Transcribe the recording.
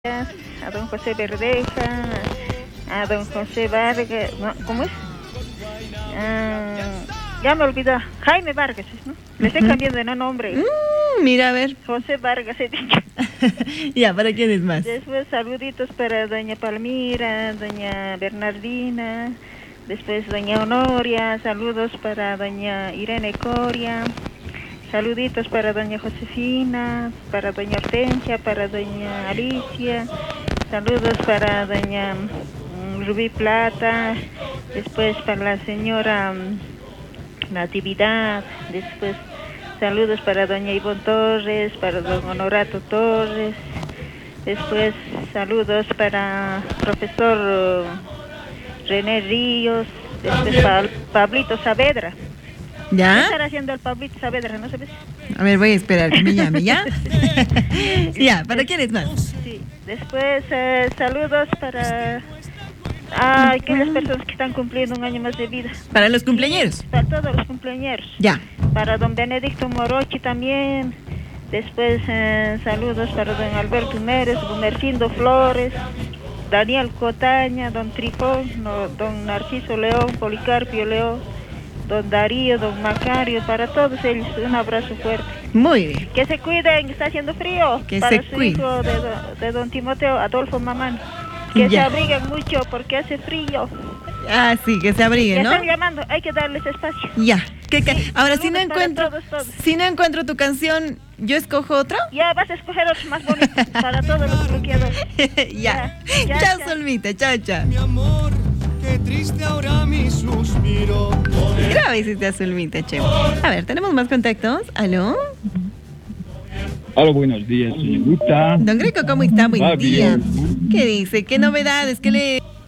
A don José Verdeja, a don José Vargas, no, ¿cómo es? Ya me olvidó, Jaime Vargas, ¿no? Le estoy cambiando de nombre. Mira, a ver. José Vargas he dicho. Ya, ¿para quién es más? Después saluditos para doña Palmira, doña Bernardina, después doña Honoria, saludos para doña Irene Coria, saluditos para doña Josefina, para doña Hortensia, para doña Alicia, saludos para doña Rubí Plata, después para la señora Natividad, después saludos para doña Ivonne Torres, para don Honorato Torres, después saludos para profesor René Ríos, después para Pablito Saavedra. ¿Ya? ¿Qué estará haciendo el Pablito Saavedra? ¿No sabes? A ver, voy a esperar que me llame, ¿ya? Ya, ¿para quién es más? Sí, después saludos para aquellas personas que están cumpliendo un año más de vida. ¿Para los cumpleaños? Para todos los cumpleaños. Ya. Para don Benedicto Morochi también. Después saludos para don Alberto Mérez, don Mercindo Flores, Daniel Cotaña, don Trifón, don Narciso León, Policarpio León, don Darío, don Macario, para todos ellos un abrazo fuerte. Muy bien. Que se cuiden, está haciendo frío. Que para se su cuiden. hijo de don Timoteo, Adolfo Mamán. Que se abriguen mucho porque hace frío. Ah, sí, que se abriguen, ¿no? Están llamando, hay que darles espacio. Ya. Sí, ahora, si no encuentro, todos. si no encuentro tu canción, ¿yo escojo otra? Ya vas a escoger otros más bonitos para todos los bloqueadores. Ya. Ya, Chao, chao. Solmita, chao, chao. Mi amor, qué triste ahora mi suspiro. Grave hiciste a Solmita, che. A ver, ¿tenemos más contactos? ¿Aló? Hola, buenos días, señorita. Don Greco, ¿cómo está? Buen Va día. bien. ¿Qué dice? ¿Qué novedades? ¿Qué le